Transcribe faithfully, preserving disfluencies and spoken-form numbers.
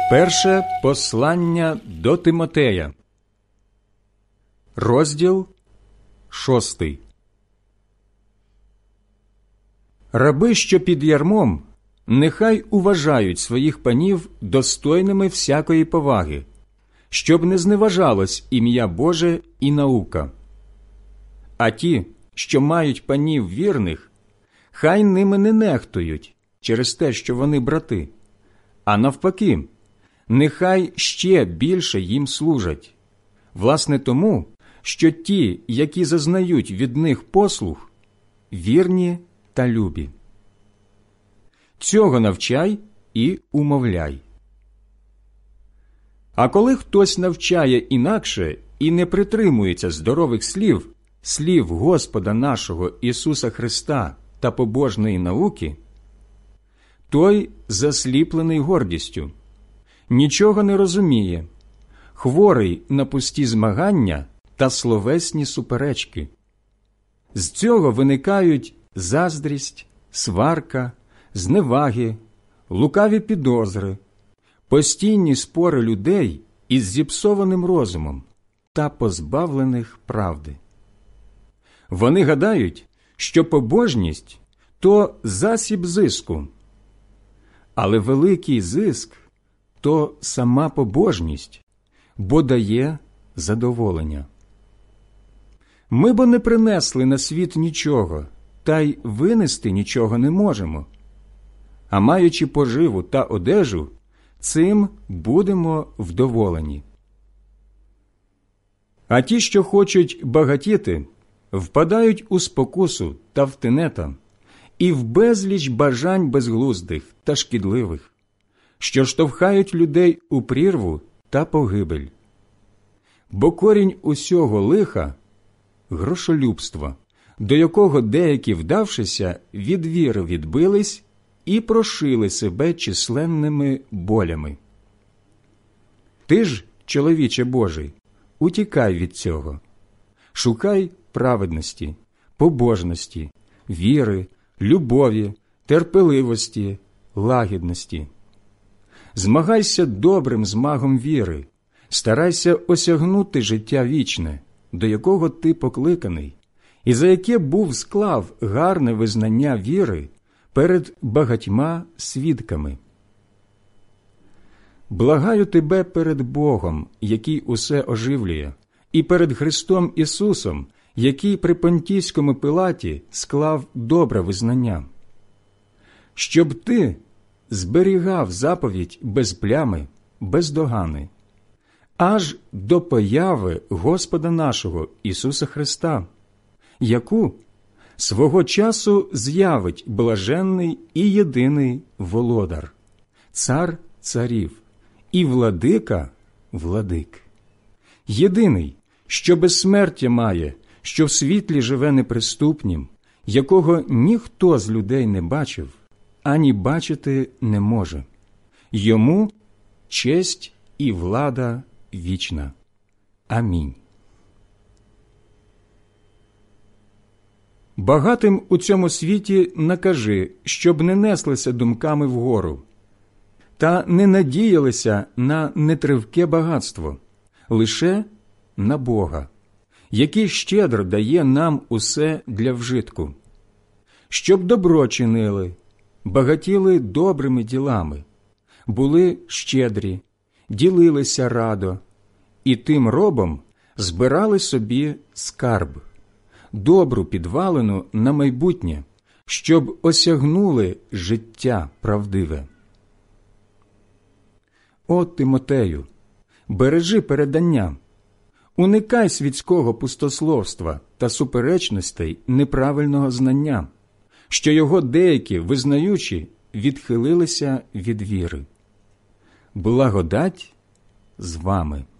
Перше послання до Тимотея, розділ шостий. Раби, що під ярмом, нехай уважають своїх панів достойними всякої поваги, щоб не зневажалось ім'я Боже і наука. А ті, що мають панів вірних, хай ними не нехтують через те, що вони брати, а навпаки, нехай ще більше їм служать, власне тому, що ті, які зазнають від них послуг, вірні та любі. Цього навчай і умовляй. А коли хтось навчає інакше і не притримується здорових слів, слів Господа нашого Ісуса Христа та побожної науки, той засліплений гордістю, нічого не розуміє, хворий на пусті змагання та словесні суперечки. З цього виникають заздрість, сварка, зневаги, лукаві підозри, постійні спори людей із зіпсованим розумом та позбавлених правди. Вони гадають, що побожність – то засіб зиску, але великий зиск – то сама побожність, бо дає задоволення. Ми бо не принесли на світ нічого, та й винести нічого не можемо. А маючи поживу та одежу, цим будемо вдоволені. А ті, що хочуть багатіти, впадають у спокусу та в тенета і в безліч бажань безглуздих та шкідливих, що штовхають людей у прірву та погибель. Бо корінь усього лиха – грошолюбство, до якого деякі, вдавшися, від віри відбились і прошили себе численними болями. Ти ж, чоловіче Божий, утікай від цього. Шукай праведності, побожності, віри, любові, терпеливості, лагідності. Змагайся добрим змагом віри, старайся осягнути життя вічне, до якого ти покликаний, і за яке був склав гарне визнання віри перед багатьма свідками. Благаю тебе перед Богом, який усе оживлює, і перед Христом Ісусом, який при Понтійському Пилаті склав добре визнання, щоб ти зберігав заповідь без плями, без догани, аж до появи Господа нашого Ісуса Христа, яку свого часу з'явить блаженний і єдиний володар, цар царів і владика владик, єдиний, що безсмертя має, що в світлі живе неприступнім, якого ніхто з людей не бачив, ані бачити не може. Йому честь і влада вічна. Амінь. Багатим у цьому світі накажи, щоб не неслися думками вгору, та не надіялися на нетривке багатство, лише на Бога, який щедро дає нам усе для вжитку, щоб добро чинили, багатіли добрими ділами, були щедрі, ділилися радо, і тим робом збирали собі скарб, добру підвалину на майбутнє, щоб осягнули життя правдиве. О, Тимотею, бережи передання, уникай світського пустословства та суперечностей неправильного знання, що його деякі, визнаючи, відхилилися від віри. Благодать з вами.